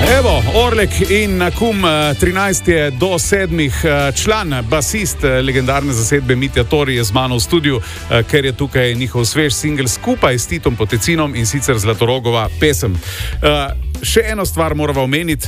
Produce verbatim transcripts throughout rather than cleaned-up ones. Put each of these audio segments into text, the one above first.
Evo, Orlek in Nakum, trinajst je do sedmih, član, basist legendarne zasedbe Mitja Tori je z mano v studiu, ker je tukaj njihov svež singel skupaj s Titom Potecinom in sicer Zlatorogova pesem. Še eno stvar moramo omeniti,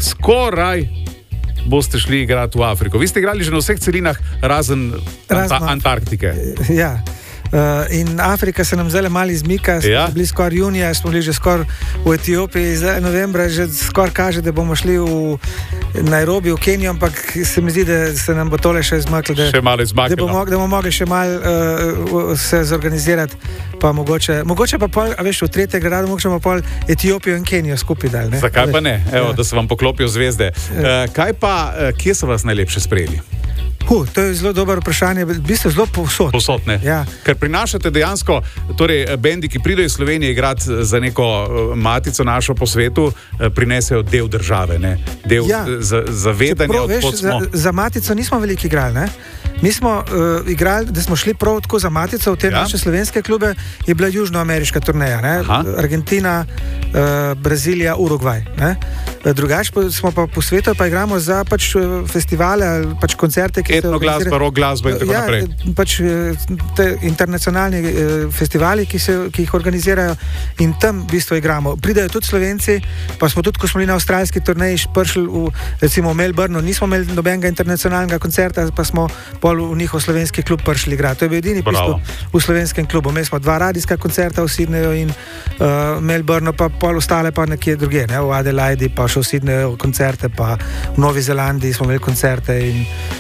skoraj boste šli igrati v Afriko. Vi ste igrali že na vseh celinah, razen Anta- Antarktike. Ja. Uh, in Afrika se nam zdaj malo izmika, smo Ja. bili skoraj junija, smo bili že skoraj v Etiopiji, zdaj novembra že skoraj kaže, da bomo šli v Nairobi, v Kenijo, ampak se mi zdi, da se nam bo tole še izmaklo, da, Še malo da, izmaknilo. bomo, da bomo mogli še malo uh, se zorganizirati, pa mogoče, mogoče pa pol, a veš, v tretje gradu mogoče pa pol Etiopijo in Kenijo skupaj dal, ne? Zakaj pa ne? Evo, Ja. da se vam poklopijo zvezde. Uh, kaj pa, uh, kje so vas najlepše sprejeli? Huh, to je zelo dobro vprašanje, v bistvu zelo povsod. Posod, ne? Ja. Ker prinašate dejansko, torej bendi, ki pridejo iz Slovenije igrati za neko uh, matico našo po svetu, uh, prinesejo del države, ne? Del Ja. uh, za- zavedanja, Čeprav, veš, odkot smo. za, za matico nismo veliko igrali, ne? Mi smo uh, igrali, da smo šli prav tako za matico v te Ja. ja. naše slovenske klube, je bila južnoameriška turneja, ne? Aha. Argentina, uh, Brazilija, Urugvaj, ne? Drugač pa smo pa po svetu pa igramo za pač uh, festivale ali pač koncerte, ki se Etno glasba, organizirajo- rock glasba in tako ja, naprej. pač eh, te internacionalni eh, festivali, ki, se, ki jih organizirajo in tam v bistvu igramo. Pridejo tudi Slovenci, pa smo tudi, ko smo bili na avstralski turneji, prišli v, recimo v Melbourneu, nismo imeli nobenega internacionalnega koncerta, pa smo pol v njihov slovenski klub prišli igrati. To je bil edini v, Bravo. bistvu, v slovenskem klubu. Imeli smo dva radijska koncerta v Sydneyju in uh, Melbourneu, pa pol ostale pa nekje druge, ne? V Adelaidi, pa še v Sydneyju koncerte, pa v Novi Zelandiji smo imeli koncerte in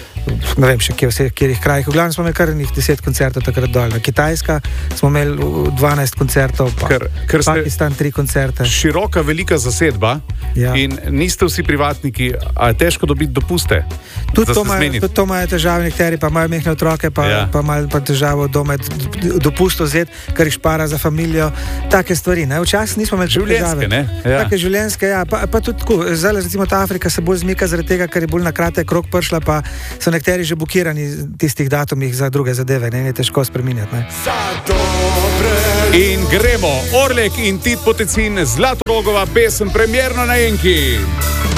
ne vem še kje, vse, kjerih krajih. V glavnem smo imeli kar njih deset koncertov takrat dol. Na Kitajska smo imeli uh, dvanajst koncertov, pa Ker- ker ste- Pakistan tri koncerte. Široka, velika zasedba Ja. in niste vsi privatniki, a je težko dobiti dopuste? Tudi da to, se imajo, zmeniti? tudi to imajo težave nekateri, pa imajo mehne otroke, pa, Ja. ja. pa imajo pa težavo doma dopustov vzeti, ker jih špara za familijo. Take stvari. Ne? Včasih nismo imeli Življenjske, težave. ne? Ja. Take življenjske, ja. Pa, pa tudi tako. Zdaj, recimo, ta Afrika se bolj zmika zaradi tega, ker je bolj na kratek rok prišla, pa so nekateri že blokirani tistih datumih za druge zadeve, ne, in je težko spreminjati. Ne. In gremo, Orlek in Tit Potecin, Zlatorogova pesem, premierno na Enki.